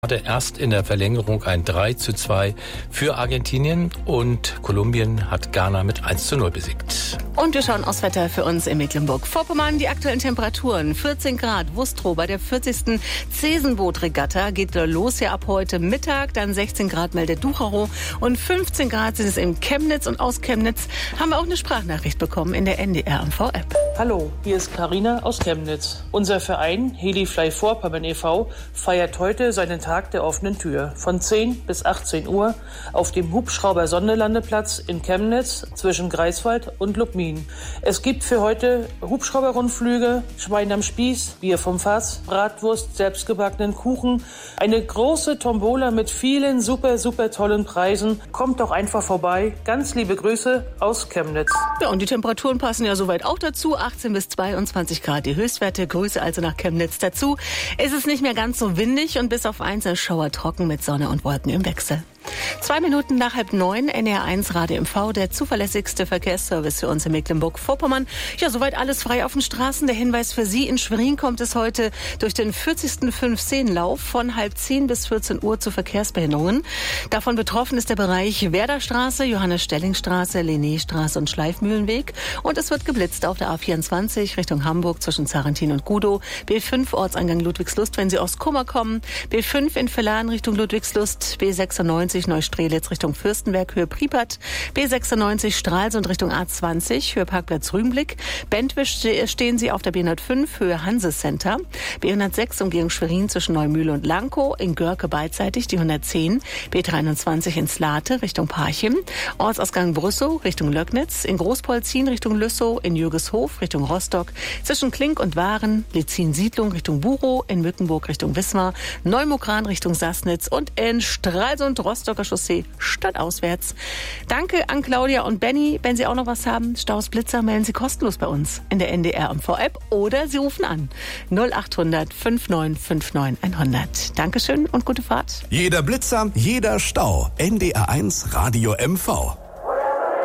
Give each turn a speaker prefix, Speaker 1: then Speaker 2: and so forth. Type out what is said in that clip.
Speaker 1: Hatte erst in der Verlängerung ein 3:2 für Argentinien und Kolumbien hat Ghana mit 1:0 besiegt.
Speaker 2: Und wir schauen aufs Wetter für uns in Mecklenburg-Vorpommern. Die aktuellen Temperaturen: 14 Grad Wustrow bei der 40. Zesenboot-Regatta geht los ja ab heute Mittag. Dann 16 Grad meldet Ducherow und 15 Grad sind es in Chemnitz. Und aus Chemnitz haben wir auch eine Sprachnachricht bekommen in der NDR-MV-App.
Speaker 3: Hallo, hier ist Carina aus Chemnitz. Unser Verein Helifly Vorpommern e.V. feiert heute seinen Tag der offenen Tür von 10 bis 18 Uhr auf dem Hubschrauber-Sonderlandeplatz in Chemnitz zwischen Greifswald und Lubmin. Es gibt für heute Hubschrauber-Rundflüge, Schwein am Spieß, Bier vom Fass, Bratwurst, selbstgebackenen Kuchen, eine große Tombola mit vielen super tollen Preisen. Kommt doch einfach vorbei. Ganz liebe Grüße aus Chemnitz.
Speaker 2: Ja, und die Temperaturen passen ja soweit auch dazu. 18 bis 22 Grad die Höchstwerte. Grüße also nach Chemnitz dazu. Es ist nicht mehr ganz so windig und bis auf einzelne Schauer trocken mit Sonne und Wolken im Wechsel. 2 Minuten nach 8:30, NDR1 Radio MV, der zuverlässigste Verkehrsservice für uns in Mecklenburg-Vorpommern. Ja, soweit alles frei auf den Straßen. Der Hinweis für Sie: in Schwerin kommt es heute durch den 40. 5-10-Lauf von 9:30 bis 14 Uhr zu Verkehrsbehinderungen. Davon betroffen ist der Bereich Werderstraße, Johannes-Stelling-Straße, Linnéstraße und Schleifmühlenweg. Und es wird geblitzt auf der A24 Richtung Hamburg zwischen Zarentin und Gudow, B5 Ortseingang Ludwigslust, wenn Sie aus Kummer kommen, B5 in Villaren Richtung Ludwigslust, B96 Neustrelitz Richtung Fürstenberg, Höhe Priepert, B96 Stralsund Richtung A20, Höhe Parkplatz Rügenblick, Bentwisch stehen Sie auf der B105, Höhe Hanse Center, B106 Umgehung Schwerin zwischen Neumühle und Lankow, in Görke beidseitig die 110, B23 in Slate Richtung Parchim, Ortsausgang Brüssow Richtung Löcknitz, in Großpolzin Richtung Lüssow, in Jürgeshof Richtung Rostock, zwischen Klink und Waren, Lizin Siedlung Richtung Burow, in Mückenburg Richtung Wismar, Neumokran Richtung Sassnitz und in Stralsund Rostocker Chaussee stadtauswärts. Danke an Claudia und Benny. Wenn Sie auch noch was haben, Staus, Blitzer, melden Sie kostenlos bei uns in der NDR-MV-App oder Sie rufen an 0800 5959 100. Dankeschön und gute Fahrt.
Speaker 4: Jeder Blitzer, jeder Stau. NDR1 Radio MV.